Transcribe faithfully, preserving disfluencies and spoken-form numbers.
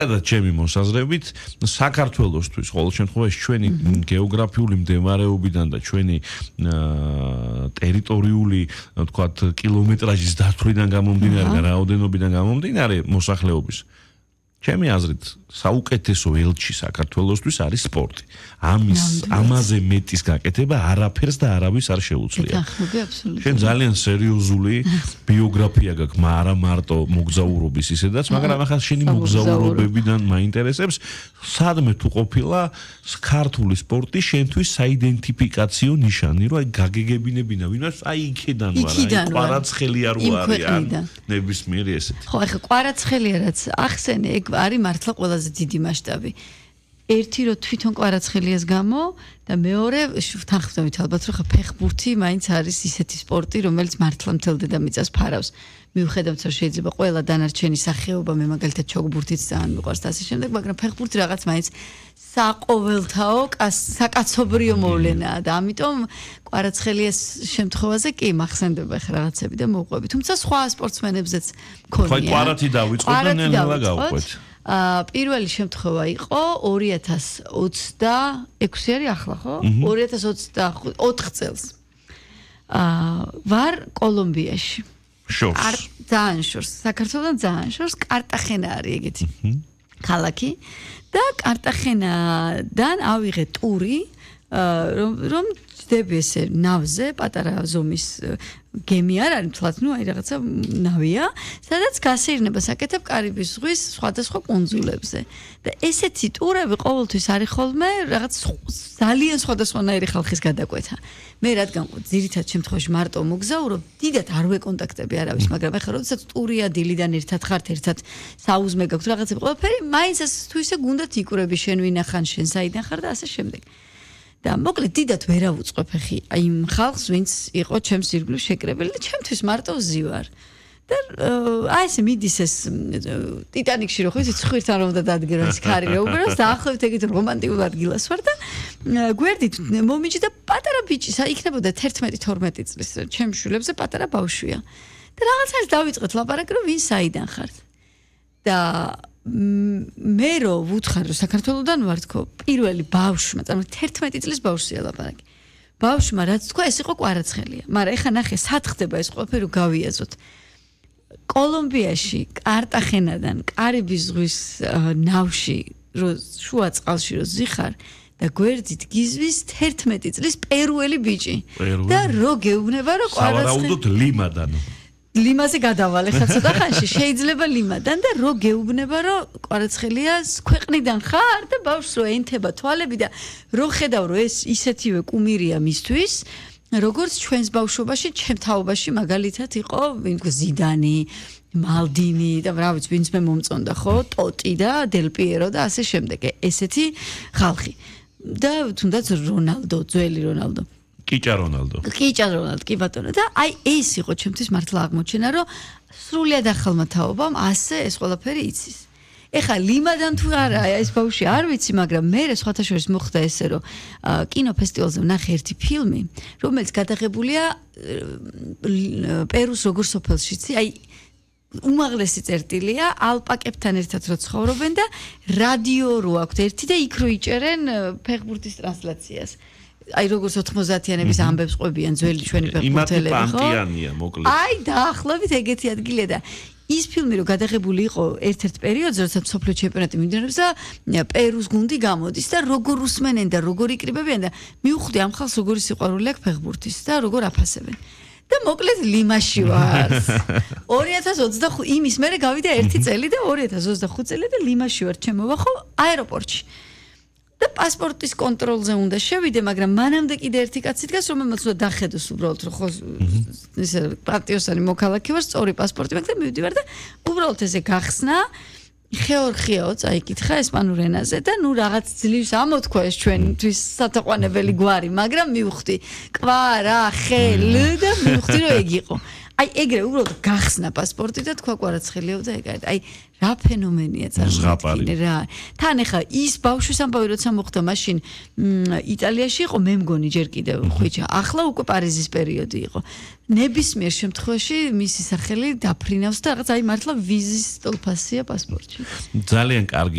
და ჩემი მოსაზრებით საქართველოსთვის ყოველ შემთხვევაში ჩვენი გეოგრაფიული მდებარეობიდან და ჩვენი ტერიტორიული თქვათ კილომეტრაჟის დათვლიდან გამომდინარე და რაოდენობიდან გამომდინარე მოსახლეობის ჩემი აზრით საუკეთესო ელჩი საქართველოსთვის არის სპორტი. ამის ამაზე მეტის გაკეთება არაფერს და არავის არ შეუძლია. შენ ძალიან სერიოზული ბიოგრაფია გაქვს, არა მარტო მოგზაურობის ისედაც, მაგრამ ახლა შენი მოგზაურობებიდან მაინტერესებს, სადმე თუ ყოფილა ქართული სპორტი შენთვის საიდენტიფიკაციო ნიშანი, რომ აი გაგეგებინებინა ვინმეს, აი იქიდან ვარ, აი კვარაცხელია რო არის ან ნებისმიერი ესეთი. ხო, ახლა კვარაცხელია რაც ახსენე, ეგ არის მართლა ყველა დიდი მასშტაბი. ერთი რო თვითონ კვარაცხელიას გამო და მეორე თანხმდებით ალბათ რომ ხა ფეხბურთი მაინც არის ისეთი სპორტი რომელიც მართლა მთელ დედამიწას ფარავს. მიუხედავად რომ შეიძლება ყველა დანარჩენი სახეობა მე მაგალითად ჩოგბურთიც ძალიან მიყვარს და ასე შემდეგ, მაგრამ ფეხბურთი რაღაც მაინც საყოველთაო საკაცობრიო მოვლენაა და ამიტომ კვარაცხელიას შემთხვევაზე კი მახსენდება ხა რაღაცები და მოყვები. თუმცა სხვა სპორტსმენებზეც მქონია. ხო, კვარათი დავიწყოთ და ნელა გავყვეთ. აა პირველი შემთხვევა იყო ორი ათას ოცდაექვსი არის ახლა ხო? ორი ათას ოცდაოთხ წელს. აა ვარ კოლუმბიაში. შორს. ძალიან შორს. საქართველოს ძალიან შორს კარტახენა არის ეგეთი. ქალაქი და კარტახენიდან ავიღე ტური რომ რომ ვდები ესე ნავზე, პატარა ზომის გემი არ არის თლაც, ნუ აი რაღაცა ნავია, სადაც გასეირნებას აკეთებ კარიბის ზღვის სხვადასხვა კუნძულებზე. და ესეთი ტურები ყოველთვის არის ხოლმე რაღაც ძალიან სხვადასხვანაირი ხალხის გადაკვეთა. მე რადგან ძირითად შემთხვევაში მარტო მოგზაურობ, დიდად არ ვეკონტაქტები არავის, მაგრამ ახლა როდესაც ტურია დილიდან ერთად ხართ, ერთად საუზმე გაქვთ რაღაცები ყველაფერი, მაინც ეს თუ ისე გუნდათ იკურები შენ ვინახან შენ საიდან ხარ და ასე შემდეგ. და მოკლედ დიდად ვერ ავუწყებ ხი აი იმ ხალხს ვინც იყო ჩემს ირგვლივ შეკრებილი და ჩემთვის მარტო ზივარ და აი ესე მიდის ეს ტიტანიკში რო ხო ისე ცხვირთან რომ და დადგერო ეს ქარი რო უბრალოდ დაახლოებით ეგეთ რომანტიკულ ადგილას ვარ და გვერდით მომიჯი და პატარა ბიჭი იქნებოდა თერთმეტი თორმეტი წლის ჩემს შვილებზე პატარა ბავშვია და რაღაცას დავიწყეთ ლაპარაკი რომ ვინ საიდან ხართ და მე რო ვუთხარ რომ საქართველოსდან ვარ თქო პირველი ბავშვმა წარმოიდგინე თერთმეტი წლის ბავშვია ლაპარაკი ბავშვმა რაც თქვა ეს იყო კვარაცხელია მაგრამ ეხა ნახე სად ხდება ეს ყველაფერი რომ გავიაზოთ კოლუმბიაში კარტახენადან კარიბის ზღვის ნავში რო შუა წყალში რო ზიხარ და გვერდით გიზვის თერთმეტი წლის პერუელი ბიჭი და რო გეუბნება რომ კვარაცხელია სავარაუდოდ ლიმადან ლიმაზე გადავალე ხა ცოტა ხანში შეიძლება ლიმადან და რო გეუბნება რომ კვარაცხელიას ქვეყნიდან ხარ და ბავშვს რო ენთება თვალები და რო ხედავ რომ ეს ისეთივე კუმირია მისთვის როგორც ჩვენს ბავშვობაში ჩემ თაობაში მაგალითად იყო ვინქო ზიდანი მალდინი და რა ვიცი ვინც მე მომწონდა ხო ტოტი და დელპიერო და ასე შემდეგ ესეთი ხალხი და თუნდაც რონალდო ძველი რონალდო კიჭა რონალდო. კიჭა რონალდო, კი ბატონო. და აი ეს იყო ჩემთვის მართლა აღმოჩენა, რომ სრულიად ახალმა თაობამ ასე ეს ყველაფერი იცის. ეხა ლიმადან თუ არა, ეს ბავშვი არ ვიცი, მაგრამ მე სხვათა შორის მოხდა ესე, რომ კინოფესტივალზე ვნახე ერთი ფილმი, რომელიც გადაღებულია პერუს როგორ სოფელშიცი, აი უმაღლესი წერტილია ალპაკებთან ერთად რო ცხოვრობენ და რადიო რო აქვთ ერთი და იქ რო იჭერენ ფეხბურთის ტრანსლაციას. აი როგორც ოთხმოცდაათიანების ამბებს ყვებიან ძველი ჩვენი ფეხბურთელები ხო? პანტიანია მოკლედ. აი დაახლოებით ეგეთი ადგილია და ის ფილმი რო გადაღებული იყო ერთ-ერთ პერიოდზე, როდესაც მსოფლიო ჩემპიონატი მიმდინარეობს და პერუს გუნდი გამოდის და როგორ უსმენენ და როგორ იკრიბებიან და მივხვდი ამ ხალხს როგორი სიყვარული აქვს ფეხბურთის და როგორ აფასებენ. და მოკლედ ლიმაში ვარ. ორი ათას ოცდახუთი იმის მერე გავიდა ერთი წელი და ორი ათას ოცდახუთი წელი და ლიმაში ვარ, ჩემ მოვახო აეროპორტში. და პასპორტის კონტროლზე უნდა შევიდე, მაგრამ მანამდე კიდე ერთი კაცი დგას, რომელმაც უნდა დახედოს უბრალოდ, რომ ხო ისე პატიოსანი მოქალაქე ვარ, სწორი პასპორტი მაქვს და მივდივარ და უბრალოდ ესე გახსნა ხეორხიაო წაიკითხა ესპანურ ენაზე და ნუ რაღაც ძლივს ამოთქვა ეს ჩვენთვის სათაყვანებელი გვარი, მაგრამ მივხვდი კვარა ხელ და მივხვდი რომ ეგ იყო. აი ეგრე უბრალოდ გახსნა პასპორტი და თქვა კვარაცხელიაო და ეგ არის. აი რა ფენომენია წარმოიდგინე რა. თან ახლა ის ბავშვის ამბავი როცა მოხდა მაშინ იტალიაში იყო მე მგონი ჯერ კიდევ ხვიჩა. ახლა უკვე პარიზის პერიოდი იყო. ნებისმიერ შემთხვევაში მისი სახელი დაფრინავს და რაღაც აი მართლა ვიზის სტოლფასია პასპორტში. ძალიან კარგი